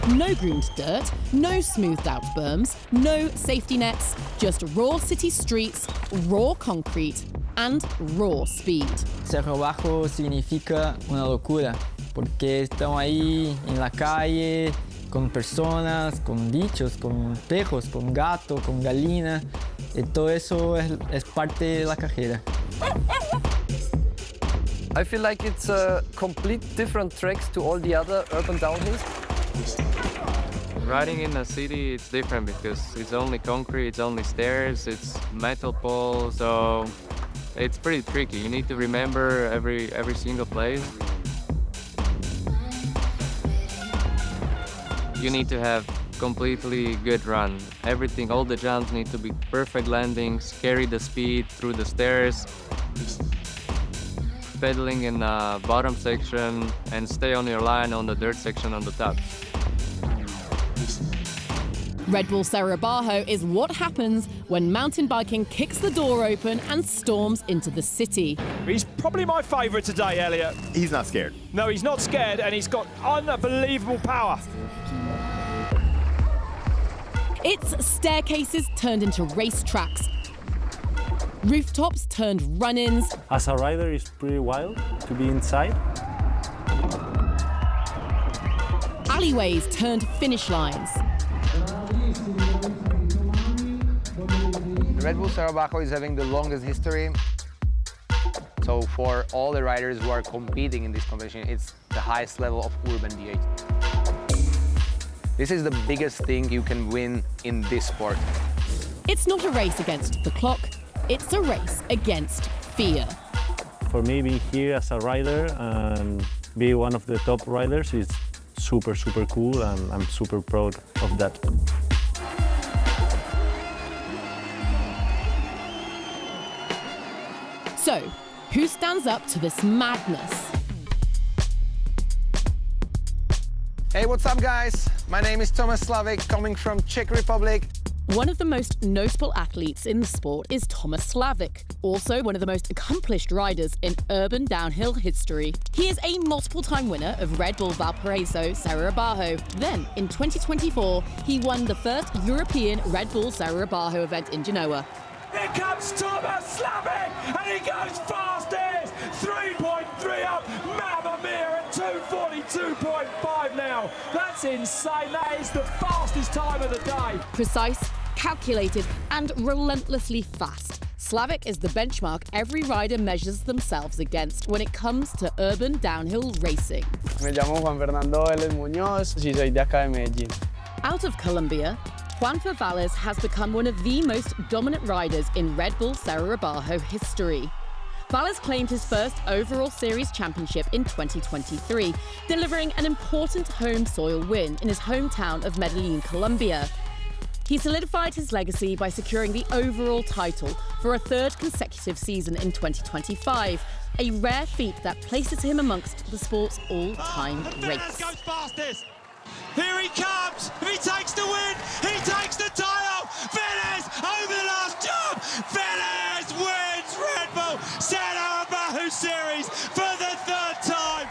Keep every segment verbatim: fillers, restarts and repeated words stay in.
No groomed dirt, no smoothed out berms, no safety nets, just raw city streets, raw concrete, and raw speed. Cerro Bajo significa una locura, porque estão ahí en la calle, con personas, con bichos, con perros, con gato, con gallina, y todo eso es, es parte de la carrera. I feel like it's a complete different tracks to all the other urban downhills. Riding in a city, it's different because it's only concrete, it's only stairs, it's metal poles, so it's pretty tricky. You need to remember every every single place. You need to have completely good run. Everything, all the jumps need to be perfect landings, carry the speed through the stairs, pedaling in the bottom section, and stay on your line on the dirt section on the top. Red Bull Cerro Bajo is what happens when mountain biking kicks the door open and storms into the city. He's probably my favourite today, Elliot. He's not scared. No, he's not scared, and he's got unbelievable power. It's staircases turned into race tracks, rooftops turned run-ins. As a rider, it's pretty wild to be inside. Alleyways turned finish lines. The Red Bull Cerro Bajo is having the longest history. So for all the riders who are competing in this competition, it's the highest level of urban D H. This is the biggest thing you can win in this sport. It's not a race against the clock, it's a race against fear. For me, being here as a rider and be one of the top riders is super, super cool, and I'm super proud of that. So, who stands up to this madness? Hey, what's up, guys? My name is Tomáš Slávek, coming from Czech Republic. One of the most notable athletes in the sport is Tomáš Slávek, also one of the most accomplished riders in urban downhill history. He is a multiple-time winner of Red Bull Valparaiso Cerro Bajo. Then, in twenty twenty-four, he won the first European Red Bull Cerro Bajo event in Genoa. Here comes Tomáš Slávek, and he goes fastest! three point three up, Mamma Mia at two forty-two point five now. That's insane, that is the fastest time of the day. Precise, calculated, and relentlessly fast. Slávek is the benchmark every rider measures themselves against when it comes to urban downhill racing. Me llamo Juan Fernando Vélez Muñoz, y soy de acá de Medellín. Out of Colombia, Juanfer Vélez has become one of the most dominant riders in Red Bull Cerro Bajo history. Vélez claimed his first overall series championship in twenty twenty-three, delivering an important home soil win in his hometown of Medellin, Colombia. He solidified his legacy by securing the overall title for a third consecutive season in twenty twenty-five, a rare feat that places him amongst the sport's all-time oh, greats. Goes fastest. Here he comes! If he takes the win, he takes the title! Vélez over the last jump! Vélez wins Red Bull Cerro Bajo Series for the third time!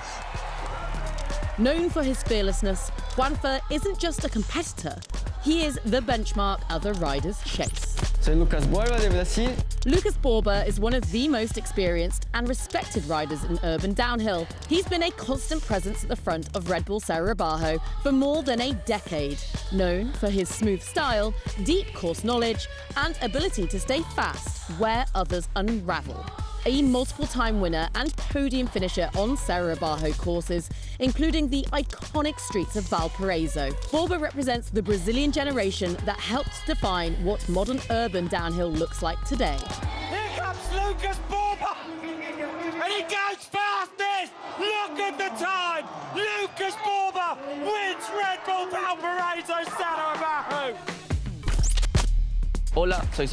Known for his fearlessness, Juanfer isn't just a competitor, he is the benchmark other riders chase. Soy Lucas Borba de Brasil. Lucas Borba is one of the most experienced and respected riders in urban downhill. He's been a constant presence at the front of Red Bull Cerro Bajo for more than a decade. Known for his smooth style, deep course knowledge, and ability to stay fast where others unravel. A multiple-time winner and podium finisher on Cerro Bajo courses, including the iconic streets of Valparaiso. Borba represents the Brazilian generation that helped define what modern urban downhill looks like today. Here comes Lucas Borba! And he goes fastest! Look at the time! Lucas Borba wins Red Bull Valparaiso Cerro Bajo! Hola, soy